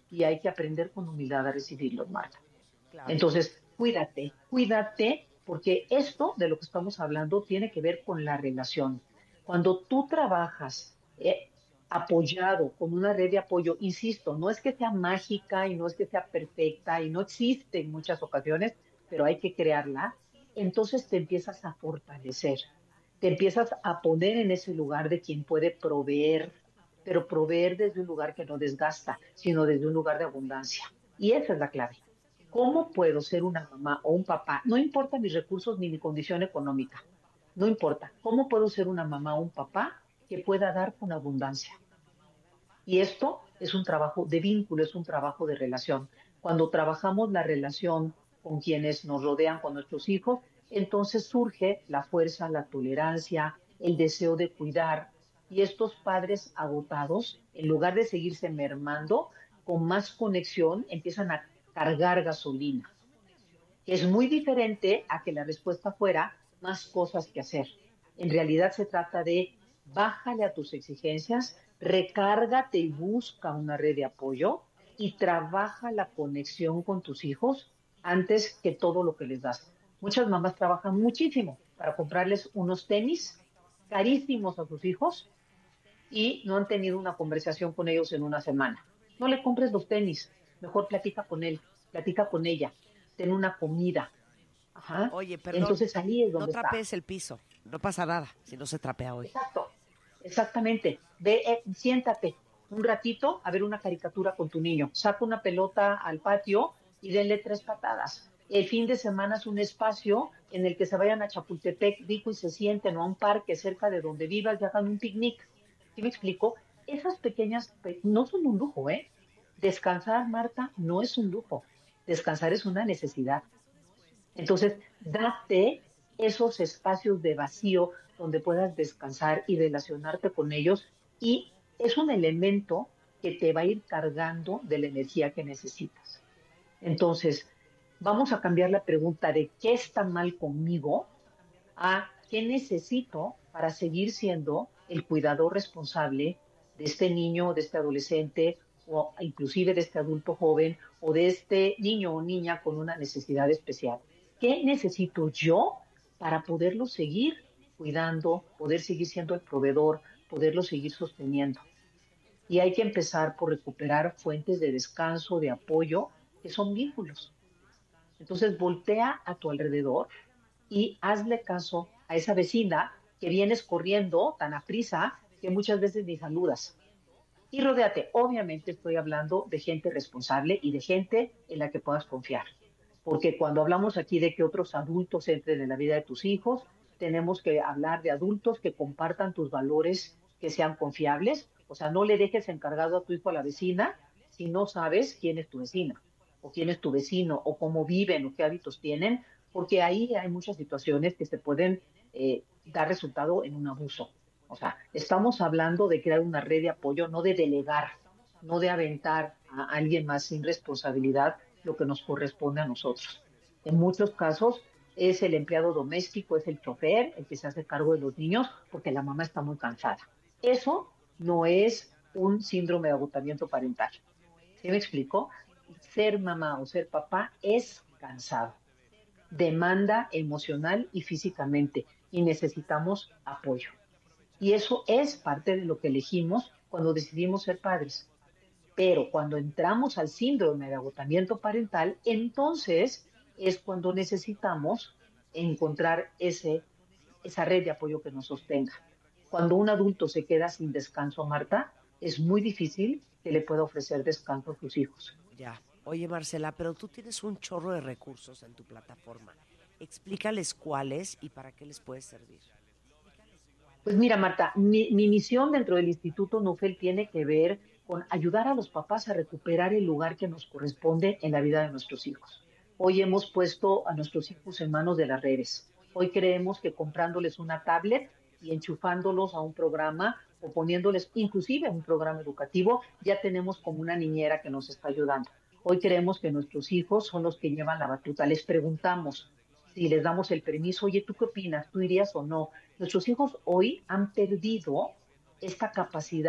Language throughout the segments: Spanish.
y hay que aprender con humildad a recibirlos, Marta. Claro. Entonces, cuídate, cuídate, porque esto de lo que estamos hablando tiene que ver con la relación. Cuando tú trabajas apoyado con una red de apoyo, insisto, no es que sea mágica y no es que sea perfecta y no existe en muchas ocasiones, pero hay que crearla, entonces te empiezas a fortalecer, te empiezas a poner en ese lugar de quien puede proveer, pero proveer desde un lugar que no desgasta, sino desde un lugar de abundancia. Y esa es la clave. ¿Cómo puedo ser una mamá o un papá? No importa mis recursos ni mi condición económica, no importa. ¿Cómo puedo ser una mamá o un papá que pueda dar con abundancia? Y esto es un trabajo de vínculo, es un trabajo de relación. Cuando trabajamos la relación con quienes nos rodean, con nuestros hijos, entonces surge la fuerza, la tolerancia, el deseo de cuidar. Y estos padres agotados, en lugar de seguirse mermando, con más conexión empiezan a cargar gasolina, que es muy diferente a que la respuesta fuera más cosas que hacer. En realidad se trata de bájale a tus exigencias, recárgate y busca una red de apoyo y trabaja la conexión con tus hijos antes que todo lo que les das. Muchas mamás trabajan muchísimo para comprarles unos tenis carísimos a sus hijos y no han tenido una conversación con ellos en una semana. No le compres los tenis, mejor platica con él, platica con ella, ten una comida. Ajá. Oye, perdón, Entonces ahí es no donde está. trapees el piso. No pasa nada si no se trapea hoy. Exacto, exactamente. Ve, siéntate un ratito a ver una caricatura con tu niño. Saca una pelota al patio y denle 3 patadas. El fin de semana es un espacio en el que se vayan a Chapultepec, dijo, y se sienten o a un parque cerca de donde vivas y hagan un picnic. ¿Sí me explico? Esas pequeñas no son un lujo, ¿eh? Descansar, Marta, no es un lujo. Descansar es una necesidad. Entonces, date esos espacios de vacío donde puedas descansar y relacionarte con ellos y es un elemento que te va a ir cargando de la energía que necesitas. Entonces, vamos a cambiar la pregunta de qué está mal conmigo a qué necesito para seguir siendo el cuidador responsable de este niño, de este adolescente o inclusive de este adulto joven o de este niño o niña con una necesidad especial. ¿Qué necesito yo para poderlo seguir cuidando, poder seguir siendo el proveedor, poderlo seguir sosteniendo? Y hay que empezar por recuperar fuentes de descanso, de apoyo, que son vínculos. Entonces, voltea a tu alrededor y hazle caso a esa vecina que vienes corriendo tan a prisa que muchas veces ni saludas. Y rodéate. Obviamente estoy hablando de gente responsable y de gente en la que puedas confiar. Porque cuando hablamos aquí de que otros adultos entren en la vida de tus hijos, tenemos que hablar de adultos que compartan tus valores, que sean confiables. O sea, no le dejes encargado a tu hijo a la vecina si no sabes quién es tu vecina o quién es tu vecino o cómo viven o qué hábitos tienen, porque ahí hay muchas situaciones que se pueden dar resultado en un abuso. O sea, estamos hablando de crear una red de apoyo, no de delegar, no de aventar a alguien más sin responsabilidad lo que nos corresponde a nosotros. En muchos casos es el empleado doméstico, es el chofer, el que se hace cargo de los niños porque la mamá está muy cansada. Eso no es un síndrome de agotamiento parental. ¿Sí me explico? Ser mamá o ser papá es cansado, demanda emocional y físicamente y necesitamos apoyo. Y eso es parte de lo que elegimos cuando decidimos ser padres. Pero cuando entramos al síndrome de agotamiento parental, entonces es cuando necesitamos encontrar esa red de apoyo que nos sostenga. Cuando un adulto se queda sin descanso, Marta, es muy difícil que le pueda ofrecer descanso a sus hijos. Ya. Oye, Marcela, pero tú tienes un chorro de recursos en tu plataforma. Explícales cuáles y para qué les puede servir. Pues mira, Marta, mi misión dentro del Instituto Nufel tiene que ver con ayudar a los papás a recuperar el lugar que nos corresponde en la vida de nuestros hijos. Hoy hemos puesto a nuestros hijos en manos de las redes. Hoy creemos que comprándoles una tablet y enchufándolos a un programa o poniéndoles inclusive a un programa educativo, ya tenemos como una niñera que nos está ayudando. Hoy creemos que nuestros hijos son los que llevan la batuta. Les preguntamos si les damos el permiso, oye, ¿tú qué opinas? ¿Tú irías o no? Nuestros hijos hoy han perdido esta capacidad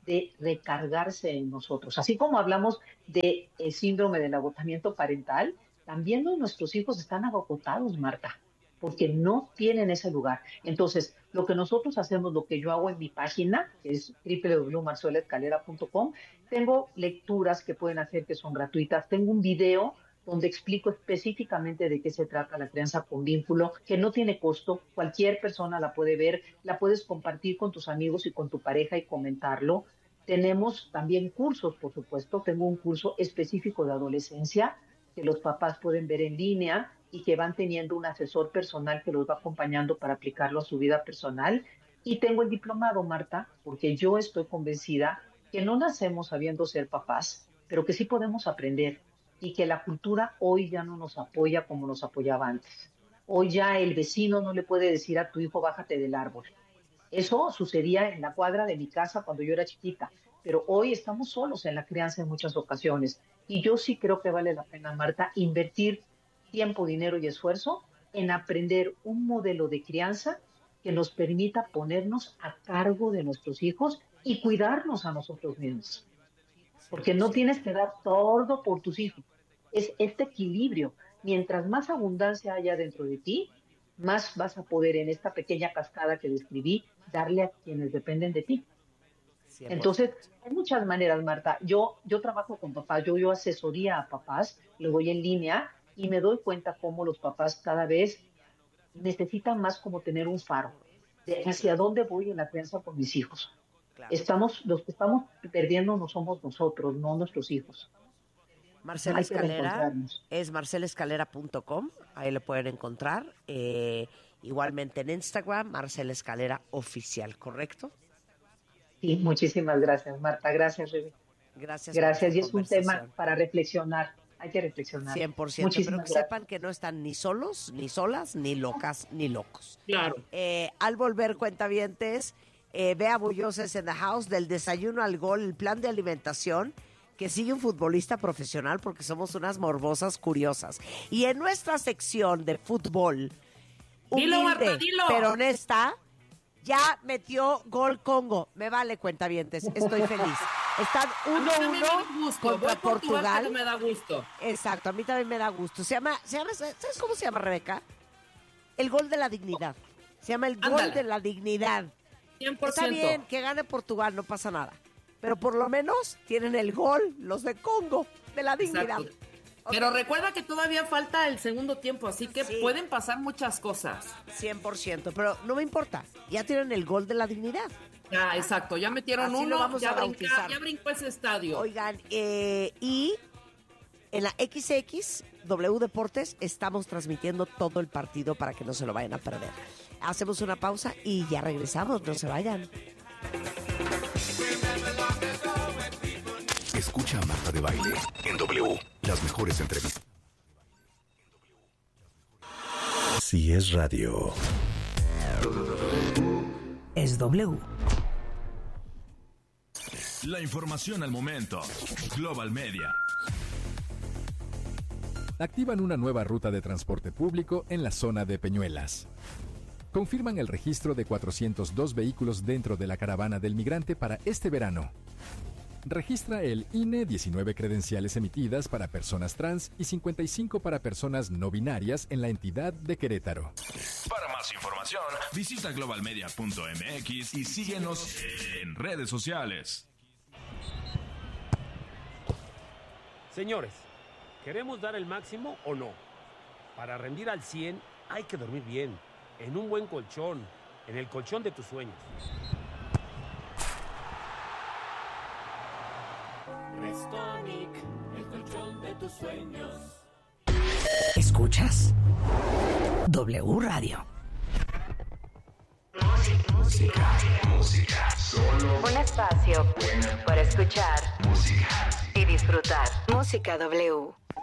de recargarse en nosotros. Así como hablamos de síndrome del agotamiento parental, también nuestros hijos están agotados, Marta, porque no tienen ese lugar. Entonces, lo que nosotros hacemos, lo que yo hago en mi página, que es www.marcelaescalera.com, tengo lecturas que pueden hacer que son gratuitas, tengo un video donde explico específicamente de qué se trata la crianza con vínculo, que no tiene costo, cualquier persona la puede ver, la puedes compartir con tus amigos y con tu pareja y comentarlo. Tenemos también cursos, por supuesto, tengo un curso específico de adolescencia que los papás pueden ver en línea y que van teniendo un asesor personal que los va acompañando para aplicarlo a su vida personal. Y tengo el diplomado, Marta, porque yo estoy convencida que no nacemos sabiendo ser papás, pero que sí podemos aprender y que la cultura hoy ya no nos apoya como nos apoyaba antes. Hoy ya el vecino no le puede decir a tu hijo, bájate del árbol. Eso sucedía en la cuadra de mi casa cuando yo era chiquita, pero hoy estamos solos en la crianza en muchas ocasiones. Y yo sí creo que vale la pena, Marta, invertir tiempo, dinero y esfuerzo en aprender un modelo de crianza que nos permita ponernos a cargo de nuestros hijos y cuidarnos a nosotros mismos. Porque no tienes que dar todo por tus hijos. Es este equilibrio. Mientras más abundancia haya dentro de ti, más vas a poder en esta pequeña cascada que describí darle a quienes dependen de ti. 100%. Entonces, hay muchas maneras, Marta. Yo trabajo con papás, yo asesoría a papás, lo doy en línea y me doy cuenta cómo los papás cada vez necesitan más como tener un faro de hacia dónde voy en la crianza con mis hijos. Claro. Los que estamos perdiendo no somos nosotros, no nuestros hijos. Marcela Escalera es marcelescalera.com, ahí lo pueden encontrar. Igualmente en Instagram, Marcela Escalera Oficial, ¿correcto? Sí, muchísimas gracias, Marta. Gracias, Rebe. Gracias. Y es un tema para reflexionar. Hay que reflexionar. 100%, muchísimas pero que gracias. Sepan que no están ni solos, ni solas, ni locas, ni locos. Claro. Al volver, cuentavientes, Bea Bulloses en the house, del desayuno al gol, el plan de alimentación que sigue un futbolista profesional porque somos unas morbosas curiosas. Y en nuestra sección de fútbol, dilo, humilde, Marta, dilo. pero honesta, ya metió gol Congo. Me vale, cuentavientes, estoy feliz. Están 1-1 contra Portugal. Me da gusto. Exacto, a mí también me da gusto. ¿Sabes cómo se llama, Rebeca? El gol de la dignidad. Se llama el gol de la dignidad. 100%. Está bien que gane Portugal, no pasa nada. Pero por lo menos tienen el gol, los de Congo, de la dignidad. Okay. Pero recuerda que todavía falta el segundo tiempo, así que sí, pueden pasar muchas cosas. 100%, pero no me importa. Ya tienen el gol de la dignidad. Ya, exacto, ya metieron así uno, ya brincó ese estadio. Oigan, y en la XXW Deportes estamos transmitiendo todo el partido para que no se lo vayan a perder. Hacemos una pausa y ya regresamos, no se vayan. Escucha a Marta de Baile en W. Las mejores entrevistas. Si es radio, es W. La información al momento. Global Media. Activan una nueva ruta de transporte público en la zona de Peñuelas. Confirman el registro de 402 vehículos dentro de la caravana del migrante para este verano. Registra el INE 19 credenciales emitidas para personas trans y 55 para personas no binarias en la entidad de Querétaro. Para más información, visita globalmedia.mx y síguenos en redes sociales. Señores, ¿queremos dar el máximo o no? Para rendir al 100 hay que dormir bien, en un buen colchón, en el colchón de tus sueños. Restonic, el colchón de tus sueños. ¿Escuchas? W Radio. Música. Solo un espacio para escuchar y disfrutar. Música W.